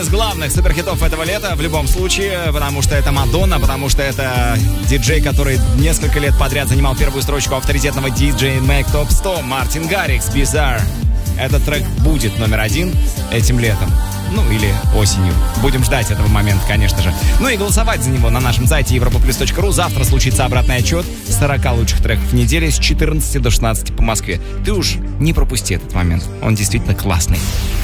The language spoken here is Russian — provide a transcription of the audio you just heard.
Из главных суперхитов этого лета в любом случае, потому что это Мадонна, потому что это диджей, который несколько лет подряд занимал первую строчку авторитетного DJ Make Top 100, Мартин Гаррикс, Bizarre. Этот трек будет номер 1 этим летом. Ну, или осенью. Будем ждать этого момента, конечно же. Ну и голосовать за него на нашем сайте europaplus.ru. Завтра случится обратный отчет 40 лучших треков недели с 14 до 16 по Москве. Ты уж не пропусти этот момент. Он действительно классный.